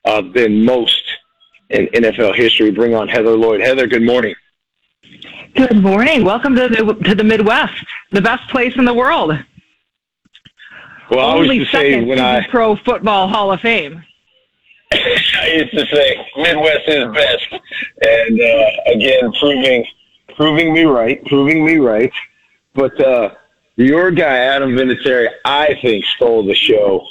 than most in NFL history. Bring on Heather Lloyd. Heather, good morning. Good morning. Welcome to the Midwest, the best place in the world. Well, Only I used to say second when to I the Pro Football Hall of Fame. I used to say Midwest is best, and again, proving me right. But your guy Adam Vinatieri, I think, stole the show.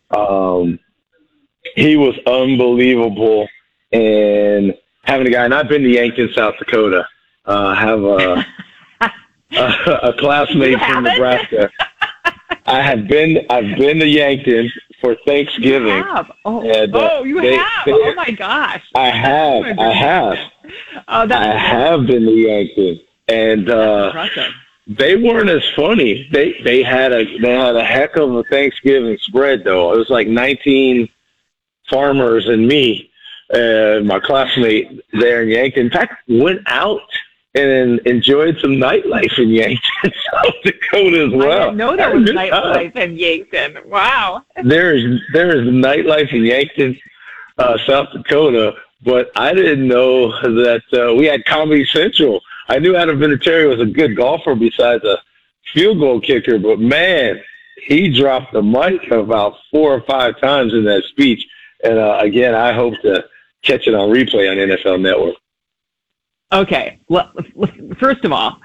He was unbelievable, and having a guy, and I've been to Yankton, South Dakota. Have a classmate from Nebraska. I've been to Yankton for Thanksgiving. You have? Oh, and, you have? Oh my gosh! I have. Oh, that's I have been to Yankton, and they weren't as funny. They had a heck of a Thanksgiving spread though. It was like 19 farmers and me, and my classmate there in Yankton. In fact, went out and enjoyed some nightlife in Yankton, South Dakota as well. I didn't know there was nightlife in Yankton. Wow. There is nightlife in Yankton, South Dakota, but I didn't know that we had Comedy Central. I knew Adam Vinatieri was a good golfer besides a field goal kicker, but man, he dropped the mic about 4 or 5 times in that speech. And again, I hope to catch it on replay on NFL Network. Okay. Well, first of all,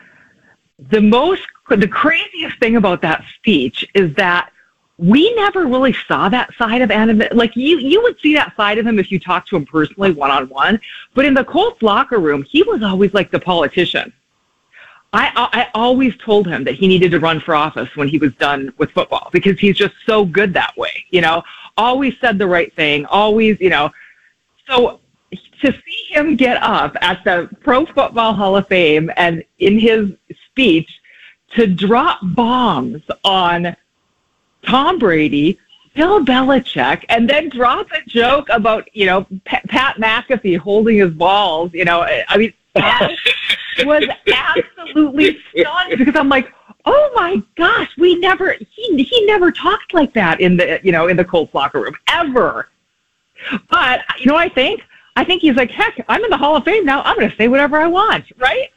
the craziest thing about that speech is that we never really saw that side of Adam. Like you would see that side of him if you talked to him personally, one-on-one. But in the Colts locker room, he was always like the politician. I always told him that he needed to run for office when he was done with football because he's just so good that way. Always said the right thing. Always, So to see him get up at the Pro Football Hall of Fame and in his speech to drop bombs on Tom Brady, Bill Belichick, and then drop a joke about, Pat McAfee holding his balls, I mean, I was absolutely stunned because I'm like, oh my gosh, he never talked like that in the Colts locker room ever. But, I think he's like, heck, I'm in the Hall of Fame now. I'm going to say whatever I want, right?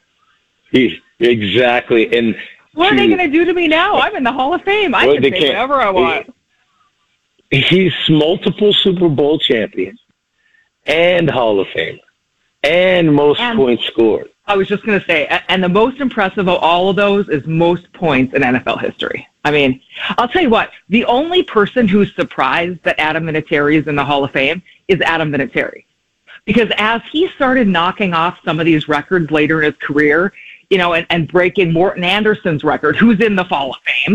Exactly. And what are they going to do to me now? I'm in the Hall of Fame. I can say whatever I want. He's multiple Super Bowl champion and Hall of Fame and most points scored. I was just going to say, and the most impressive of all of those is most points in NFL history. I mean, I'll tell you what, the only person who's surprised that Adam Vinatieri is in the Hall of Fame is Adam Vinatieri. Because as he started knocking off some of these records later in his career, and breaking Morton Anderson's record, who's in the Hall of Fame,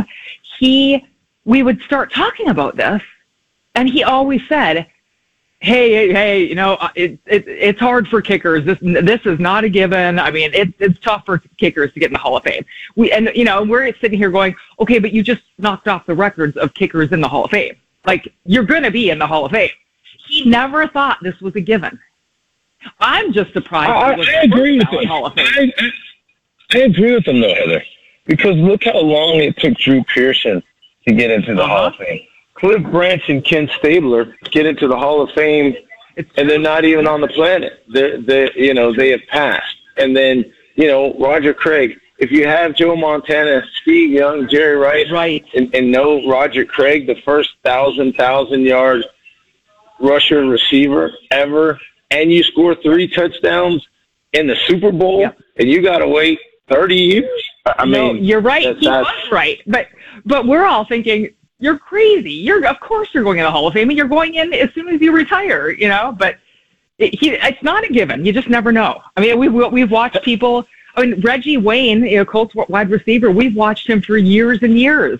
we would start talking about this, and he always said, hey, it's hard for kickers. This is not a given. I mean, it's tough for kickers to get in the Hall of Fame. We're sitting here going, okay, but you just knocked off the records of kickers in the Hall of Fame. Like, you're going to be in the Hall of Fame. He never thought this was a given. I'm just surprised. I agree with him. I agree with him, though, Heather, because look how long it took Drew Pearson to get into the Hall of Fame. Cliff Branch and Ken Stabler get into the Hall of Fame, and they're not even on the planet. They have passed. And then, Roger Craig. If you have Joe Montana, Steve Young, Jerry Rice, right, and no Roger Craig, the first 1,000-yard rusher receiver ever, and you score 3 touchdowns in the Super Bowl, and you got to wait 30 years? I mean, you're right. He was right. But we're all thinking, you're crazy. Of course you're going in the Hall of Fame, and you're going in as soon as you retire, but it's not a given. You just never know. I mean, we've watched people. I mean, Reggie Wayne, Colts wide receiver, we've watched him for years and years.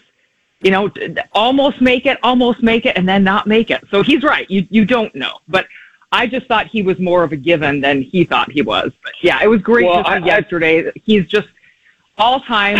Almost make it, and then not make it. So he's right. You don't know. But I just thought he was more of a given than he thought he was. But yeah, it was great to see yesterday. He's just all-time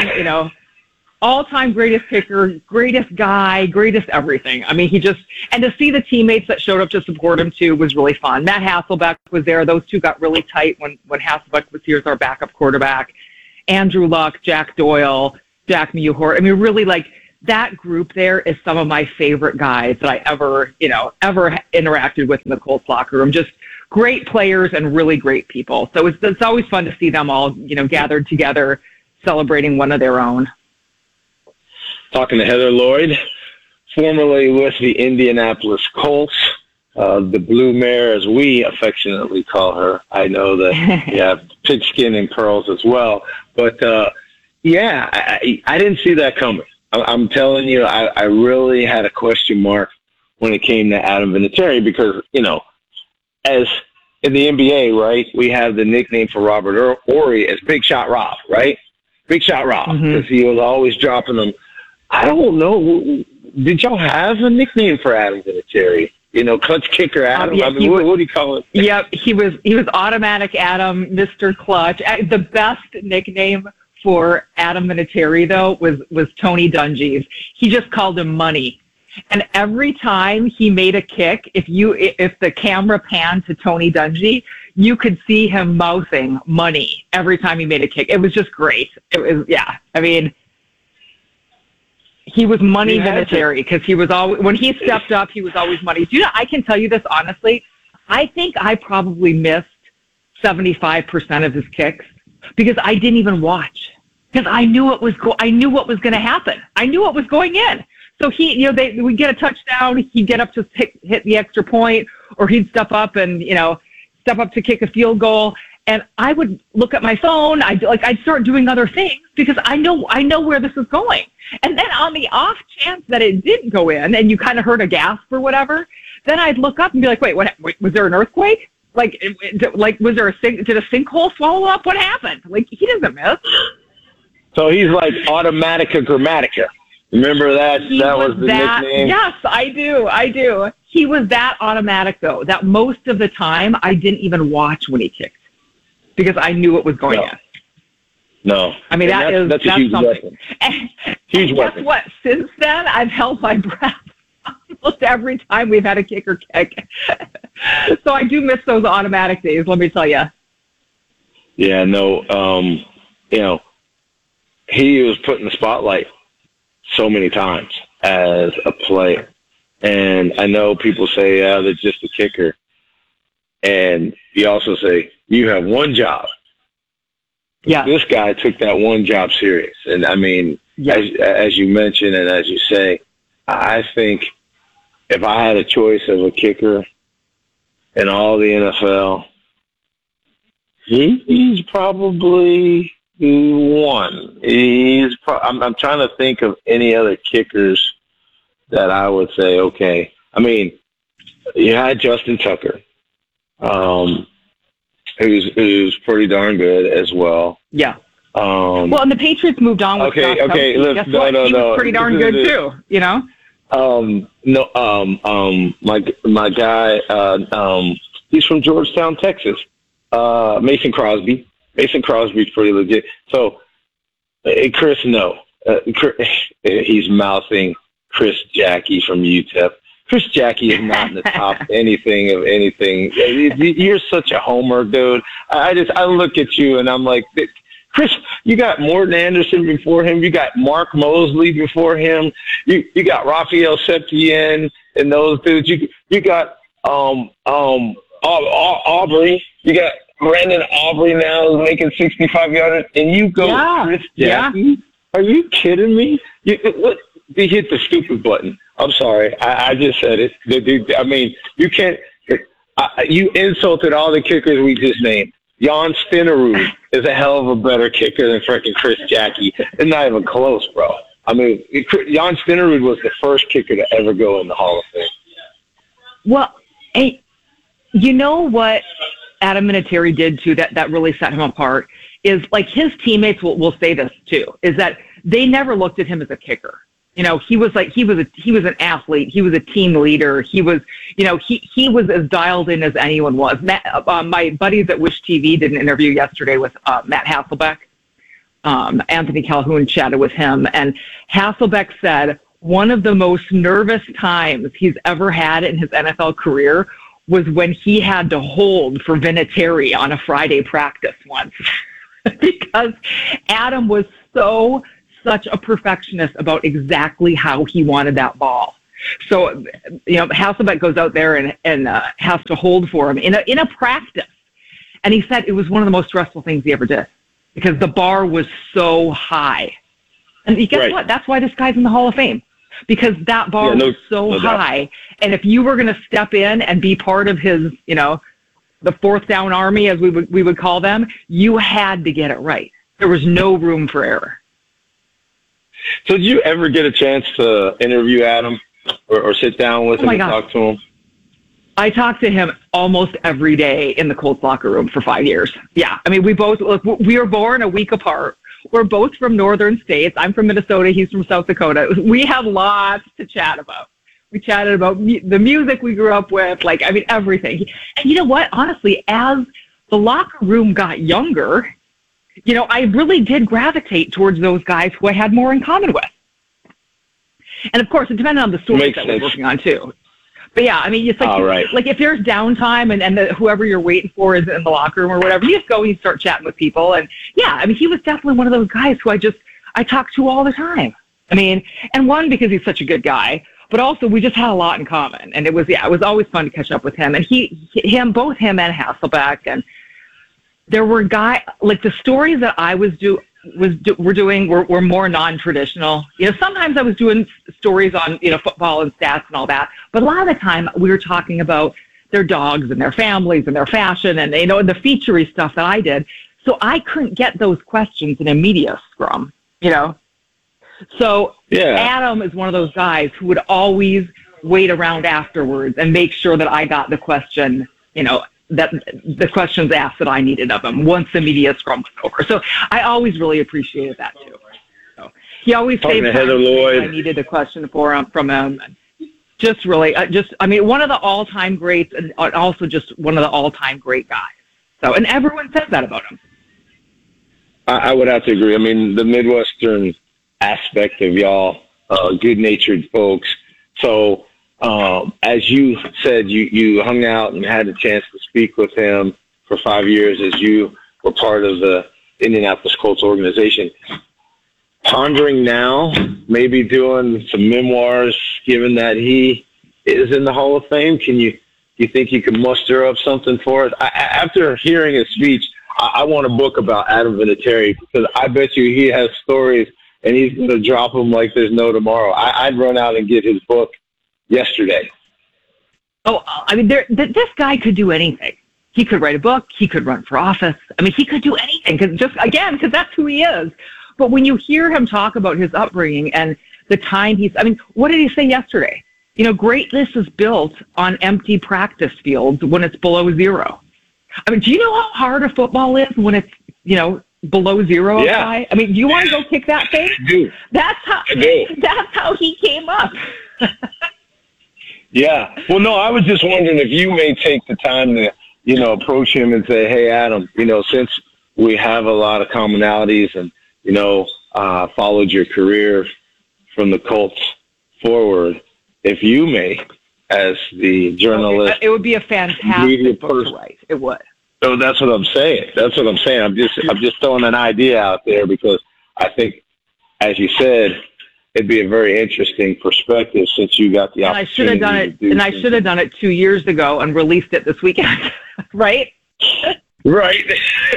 greatest kicker, greatest guy, greatest everything. I mean, and to see the teammates that showed up to support him too was really fun. Matt Hasselbeck was there. Those two got really tight when Hasselbeck was here as our backup quarterback. Andrew Luck, Jack Doyle, Jack Mewhort. I mean, really that group there is some of my favorite guys that I ever interacted with in the Colts locker room. Just great players and really great people. So it's always fun to see them all, gathered together, celebrating one of their own. Talking to Heather Lloyd, formerly with the Indianapolis Colts, the Blue Mare, as we affectionately call her. I know that you have pigskin and pearls as well. But, I didn't see that coming. I'm telling you, I really had a question mark when it came to Adam Vinatieri because, as in the NBA, right, we have the nickname for Robert Horry as Big Shot Rob, right? Big Shot Rob, because he was always dropping them. I don't know. Did y'all have a nickname for Adam Vinatieri? Clutch Kicker Adam. Yeah, what do you call it? Yep, he was Automatic Adam, Mr. Clutch. The best nickname for Adam Vinatieri, though, was Tony Dungy's. He just called him Money. And every time he made a kick, if the camera panned to Tony Dungy, you could see him mouthing Money every time he made a kick. It was just great. It was, he was Money Vinatieri because he was always, when he stepped up, he was always Money. I can tell you this honestly. I think I probably missed 75% of his kicks because I didn't even watch because I knew what was going to happen. I knew what was going in. So we get a touchdown, he'd get up to hit the extra point, or he'd step up to kick a field goal. And I would look at my phone. I'd start doing other things because I know where this is going. And then on the off chance that it didn't go in, and you kind of heard a gasp or whatever, then I'd look up and be like, wait, was there an earthquake? Did a sinkhole swallow up? What happened? He doesn't miss. So he's like Automatica Grammatica. Remember that? That was the nickname? Yes, I do. He was that automatic, though, that most of the time I didn't even watch when he kicked because I knew what was going on. No. I mean, that's a huge something. Weapon. Huge weapon. Guess what? Since then, I've held my breath almost every time we've had a kicker kick. So I do miss those automatic days, let me tell you. Yeah, no, he was put in the spotlight so many times as a player. And I know people say, they're just a kicker. And you also say, you have one job. Yeah. This guy took that one job serious. And I mean, as you mentioned and as you say, I think if I had a choice of a kicker in all the NFL, he's probably one. I'm trying to think of any other kickers that I would say, okay. I mean, you had Justin Tucker, who's pretty darn good as well. Yeah. And the Patriots moved on with okay. He was pretty darn good too. My guy, he's from Georgetown, Texas. Mason Crosby. Mason Crosby's pretty legit. So, Chris, no. He's mouthing Chris Jackie from UTEP. Chris Jackie is not in the top anything of anything. You're such a homer, dude. I look at you and I'm like, Chris, you got Morton Anderson before him. You got Mark Mosley before him. You got Raphael Septien and those dudes. You got Aubrey. You got Brandon Aubrey now is making 65 yards, and you go Chris Jackie? Yeah. Are you kidding me? He hit the stupid button. I'm sorry. I just said it. Dude, I mean, you can't. You insulted all the kickers we just named. Jan Stenerud is a hell of a better kicker than freaking Chris Jackie. It's not even close, bro. I mean, Jan Stenerud was the first kicker to ever go in the Hall of Fame. Well, hey, you know what Adam Vinatieri did too that really set him apart is his teammates will say this too, is that they never looked at him as a kicker. He was an athlete. He was a team leader. He was as dialed in as anyone was. My buddies at Wish TV did an interview yesterday with Matt Hasselbeck. Anthony Calhoun chatted with him, and Hasselbeck said one of the most nervous times he's ever had in his NFL career was when he had to hold for Vinatieri on a Friday practice once because Adam was so such a perfectionist about exactly how he wanted that ball. So, Hasselbeck goes out there and has to hold for him in a practice. And he said it was one of the most stressful things he ever did because the bar was so high. And guess what? That's why this guy's in the Hall of Fame, because that bar was so high. And if you were going to step in and be part of his, the fourth down army, as we would call them, you had to get it right. There was no room for error. So did you ever get a chance to interview Adam or sit down with him and talk to him? I talked to him almost every day in the Colts locker room for 5 years. Yeah. I mean, we were born a week apart. We're both from northern states. I'm from Minnesota. He's from South Dakota. We have lots to chat about. We chatted about the music we grew up with, everything. And you know what? Honestly, as the locker room got younger, I really did gravitate towards those guys who I had more in common with. And of course, it depended on the stories that we're working on too. But yeah, I mean, it's like if there's downtime and whoever you're waiting for is in the locker room or whatever, you just go and you start chatting with people. And yeah, I mean, he was definitely one of those guys who I talk to all the time. I mean, and one, because he's such a good guy, but also we just had a lot in common. And it was always fun to catch up with him. And both him and Hasselbeck. And there were the stories that I we're doing were more non-traditional. Sometimes I was doing stories on, football and stats and all that, but a lot of the time we were talking about their dogs and their families and their fashion and, the featurey stuff that I did. So I couldn't get those questions in a media scrum, So Adam is one of those guys who would always wait around afterwards and make sure that I got the question, that the questions asked that I needed of him once the media scrum was over. So I always really appreciated that too. So he always saved time. Heather Lloyd. I needed a question from him. Just really, one of the all-time greats and also just one of the all-time great guys. So, and everyone says that about him. I would have to agree. I mean, the Midwestern aspect of y'all, good-natured folks. So, as you said, you hung out and had a chance to speak with him for 5 years as you were part of the Indianapolis Colts organization. Pondering now, maybe doing some memoirs, given that he is in the Hall of Fame, you think you can muster up something for us? After hearing his speech, I want a book about Adam Vinatieri because I bet you he has stories and he's going to drop them like there's no tomorrow. I'd run out and get his book yesterday. Oh, I mean, this guy could do anything. He could write a book. He could run for office. I mean, he could do anything because that's who he is. But when you hear him talk about his upbringing and the time what did he say yesterday? Greatness is built on empty practice fields when it's below zero. I mean, do you know how hard a football is when it's, below zero outside? I mean, do you want to go kick that thing? I do. That's how he came up. Yeah. Well, no, I was just wondering if you may take the time to, approach him and say, hey, Adam, since we have a lot of commonalities and, followed your career from the Colts forward, if you may, as the journalist. It would be a fantastic book to write. It would. So that's what I'm saying. I'm just throwing an idea out there because I think, as you said, it'd be a very interesting perspective since you got the opportunity. I should have done it 2 years ago and released it this weekend, right? Right.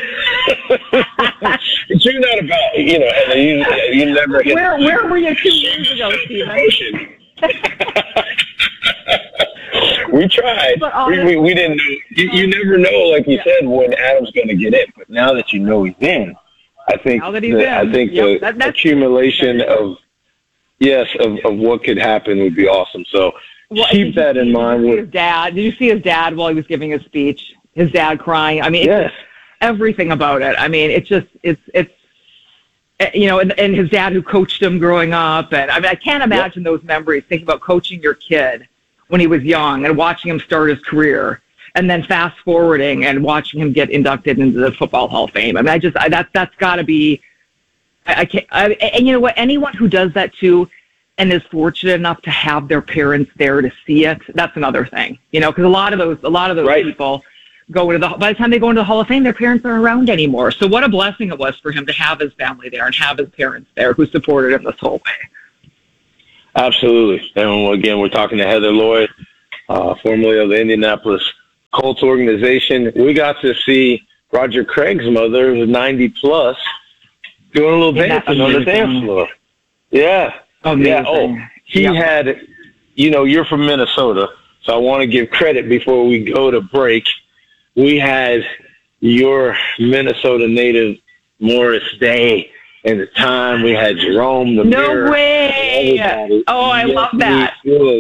It's not about, you never hit. Where were you 2 years ago, Stephen? We tried. We didn't know. You never know, like you said, when Adam's going to get in. But now that you know he's in, I think the accumulation of what could happen would be awesome. So keep that in mind. Did you see his dad while he was giving his speech? His dad crying. I mean, everything about it. I mean, it's and his dad who coached him growing up. And I mean, I can't imagine those memories. Think about coaching your kid when he was young and watching him start his career and then fast forwarding and watching him get inducted into the Football Hall of Fame. I mean, that's gotta be, and you know what, anyone who does that too, and is fortunate enough to have their parents there to see it, that's another thing, because a lot of those people, by the time they go into the Hall of Fame, their parents aren't around anymore. So what a blessing it was for him to have his family there and have his parents there who supported him this whole way. Absolutely. And again, we're talking to Heather Lloyd, formerly of the Indianapolis Colts organization. We got to see Roger Craig's mother, who's 90 plus, doing a little dancing on the dance floor. Yeah. Amazing. Yeah. Oh, he had, you're from Minnesota, so I want to give credit before we go to break. We had your Minnesota native Morris Day and the time. We had Jerome the Mirror. No way. Oh, I love that.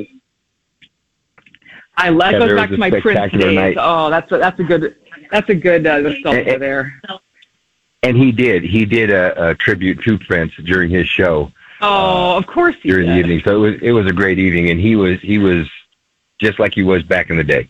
I like goes back to my Prince days. Night. Oh, that's a good nostalgia there. And he did a tribute to Prince during his show. Oh, of course he during did. the evening. So it was a great evening, and he was just like he was back in the day.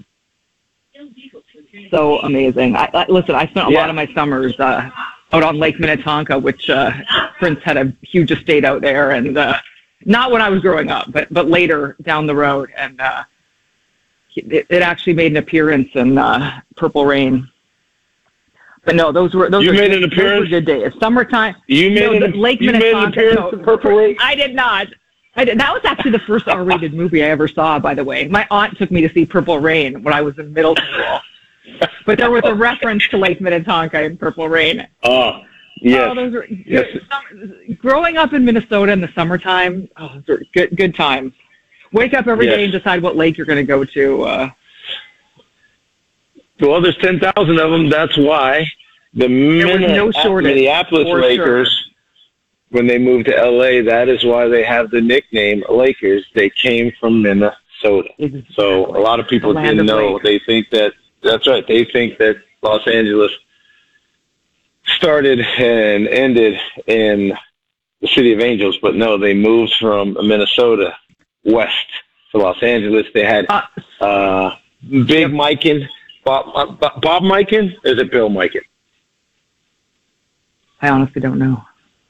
So amazing. Listen, I spent a lot of my summers out on Lake Minnetonka, which Prince had a huge estate out there, and not when I was growing up, but later down the road, and it actually made an appearance in Purple Rain. But no, those were good days. Summertime. Lake Minnetonka. In Purple Rain? I did not. That was actually the first R-rated movie I ever saw, by the way. My aunt took me to see Purple Rain when I was in middle school. But there was a reference to Lake Minnetonka in Purple Rain. Oh, yes. Oh, those were growing up in Minnesota in the summertime. Oh, those were good times. Wake up every day and decide what lake you're going to go to. Well, there's 10,000 of them. That's why the Minneapolis Lakers, when they moved to L.A., that is why they have the nickname Lakers. They came from Minnesota. So a lot of people didn't know. They think that's right. They think that Los Angeles started and ended in the City of Angels, but no, they moved from Minnesota west to Los Angeles. They had Big Mikan, Bob Mikan, or is it Bill Mikan? I honestly don't know.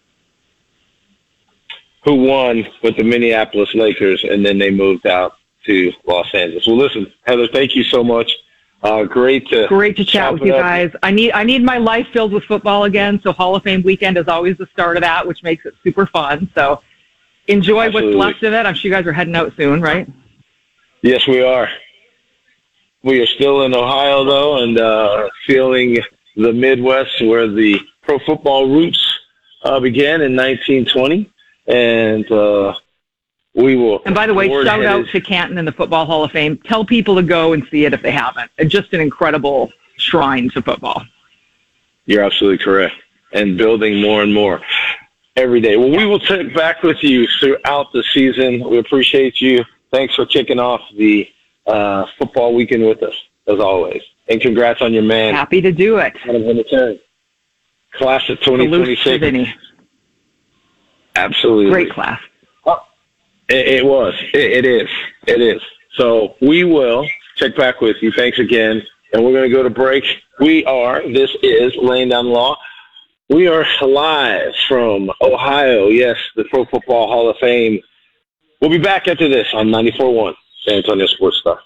Who won with the Minneapolis Lakers, and then they moved out to Los Angeles. Well, listen, Heather, thank you so much. Great to chat with you guys. I need my life filled with football again. So Hall of Fame weekend is always the start of that, which makes it super fun. So enjoy what's left of it. I'm sure you guys are heading out soon, right? Yes, we are. We are still in Ohio though, and feeling the Midwest where the pro football roots began in 1920, and we will. And by the way, shout out to Canton and the Football Hall of Fame. Tell people to go and see it if they haven't. It's just an incredible shrine to football. You're absolutely correct. And building more and more every day. Well, we will check back with you throughout the season. We appreciate you. Thanks for kicking off the football weekend with us, as always. And congrats on your man. Happy to do it. Class of 2026. Absolutely. Great class. It was. It is. So we will check back with you. Thanks again. And we're going to go to break. This is Laying Down the Law. We are live from Ohio. Yes, the Pro Football Hall of Fame. We'll be back after this on 94.1 San Antonio Sports Star.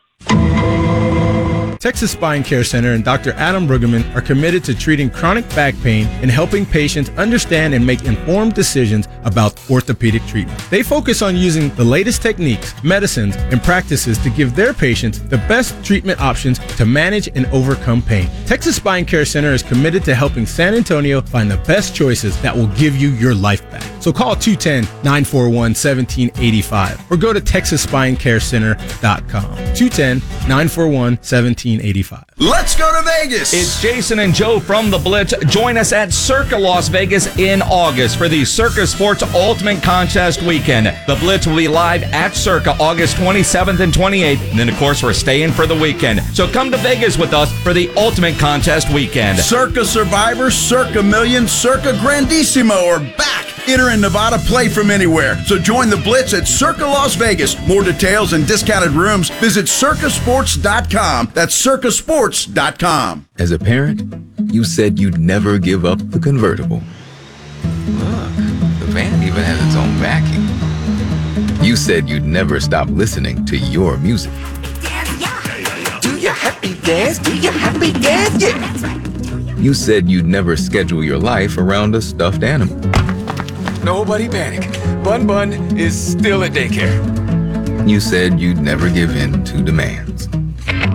Texas Spine Care Center and Dr. Adam Brueggemann are committed to treating chronic back pain and helping patients understand and make informed decisions about orthopedic treatment. They focus on using the latest techniques, medicines, and practices to give their patients the best treatment options to manage and overcome pain. Texas Spine Care Center is committed to helping San Antonio find the best choices that will give you your life back. So call 210-941-1785 or go to TexasSpineCareCenter.com. 210-941-1785. Let's go to Vegas. It's Jason and Joe from The Blitz. Join us at Circa Las Vegas in August for the Circa Sports Ultimate Contest Weekend. The Blitz will be live at Circa August 27th and 28th. And then, of course, we're staying for the weekend. So come to Vegas with us for the Ultimate Contest Weekend. Circa Survivor, Circa Million, Circa Grandissimo are back. Enter in Nevada, play from anywhere. So join the Blitz at Circa Las Vegas. More details and discounted rooms, visit circasports.com. That's circasports.com. As a parent, you said you'd never give up the convertible. Look, the van even has its own vacuum. You said you'd never stop listening to your music. Do your happy dance. dance. Do you happy dance? Yeah. You said you'd never schedule your life around a stuffed animal. Nobody panic. Bun Bun is still at daycare. You said you'd never give in to demands.